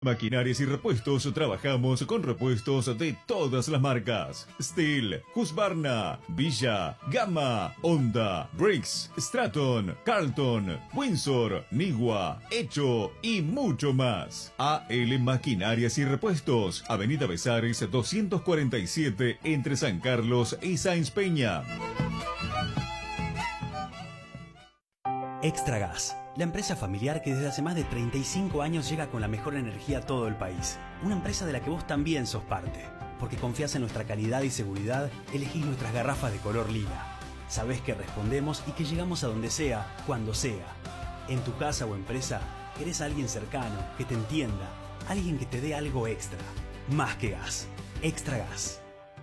Maquinarias y repuestos. Trabajamos con repuestos de todas las marcas: Steel, Husqvarna, Villa, Gamma, Honda, Briggs, Straton, Carlton, Windsor, Nigua, Hecho y mucho más. AL Maquinarias y Repuestos, Avenida Besares 247, entre San Carlos y Sáenz Peña. Extragas, la empresa familiar que desde hace más de 35 años llega con la mejor energía a todo el país. Una empresa de la que vos también sos parte. Porque confías en nuestra calidad y seguridad, elegís nuestras garrafas de color lila. Sabés que respondemos y que llegamos a donde sea, cuando sea. En tu casa o empresa, querés a alguien cercano, que te entienda, alguien que te dé algo extra. Más que gas. Extragas.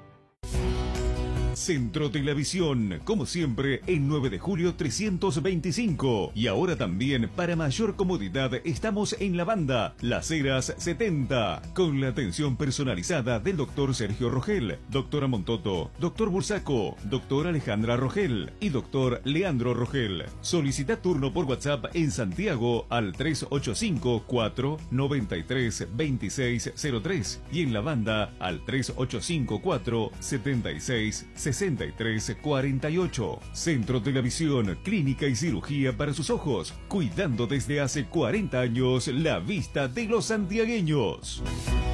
Centro de la Visión, como siempre, el 9 de julio 325. Y ahora también, para mayor comodidad, estamos en la banda Las Heras 70, con la atención personalizada del doctor Sergio Rogel, doctora Montoto, doctor Bursaco, doctora Alejandra Rogel y doctor Leandro Rogel. Solicita turno por WhatsApp en Santiago al 385-493-2603 y en la banda al 385-476-6348. Centro de la Visión, clínica y cirugía para sus ojos, cuidando desde hace 40 años la vista de los santiagueños.